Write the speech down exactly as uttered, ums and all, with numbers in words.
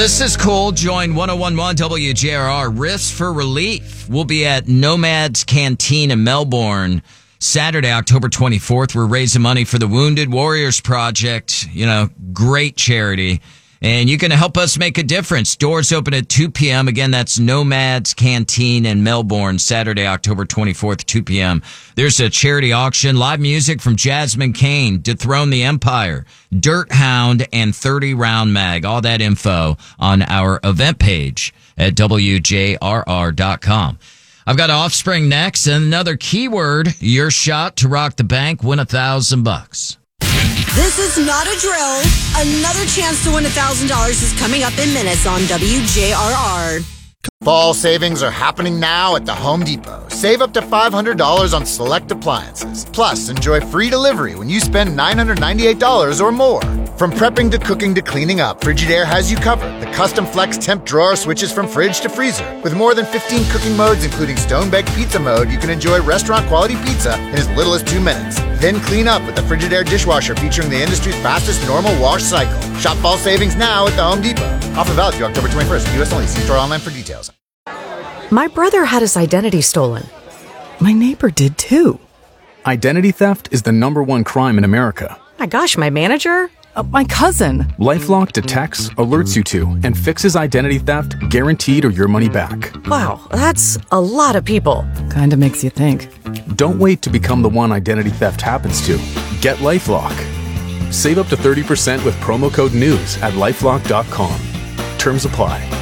This is cool. Join one oh one point one W J R R. Riffs for Relief. We'll be at Nomad's Canteen in Melbourne Saturday, October twenty-fourth. We're raising money for the Wounded Warriors Project. You know, great charity. And you can help us make a difference. Doors open at two p.m. Again, that's Nomad's Canteen in Melbourne, Saturday, October twenty-fourth, two p.m. There's a charity auction, live music from Jasmine Kane, Dethrone the Empire, Dirt Hound, and thirty round mag. All that info on our event page at W J R R dot com. I've got Offspring next, and another keyword, your shot to rock the bank, win a thousand bucks. This is not a drill. Another chance to win one thousand dollars is coming up in minutes on W J R R. Fall savings are happening now at the Home Depot. Save up to five hundred dollars on select appliances. Plus, enjoy free delivery when you spend nine hundred ninety-eight dollars or more. From prepping to cooking to cleaning up, Frigidaire has you covered. The custom flex temp drawer switches from fridge to freezer. With more than fifteen cooking modes, including stone-baked pizza mode, you can enjoy restaurant-quality pizza in as little as two minutes. Then clean up with the Frigidaire dishwasher featuring the industry's fastest normal wash cycle. Shop fall savings now at the Home Depot. Offer valid through October twenty-first. U S only. See store online for details. My brother had his identity stolen. My neighbor did too. Identity theft is the number one crime in America. My gosh, my manager? Uh, my cousin. LifeLock detects, alerts you to, and fixes identity theft guaranteed or your money back. Wow, that's a lot of people. Kinda makes you think. Don't wait to become the one identity theft happens to. Get LifeLock. Save up to thirty percent with promo code NEWS at LifeLock dot com. Terms apply.